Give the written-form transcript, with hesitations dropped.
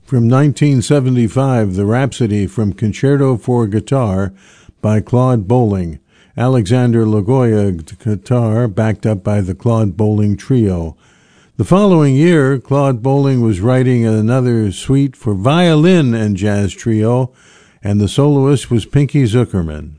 From 1975, the Rhapsody from Concerto for Guitar by Claude Bolling. Alexander Lagoya guitar, backed up by the Claude Bolling Trio. The following year, Claude Bolling was writing another suite for violin and jazz trio, and the soloist was Pinky Zuckerman.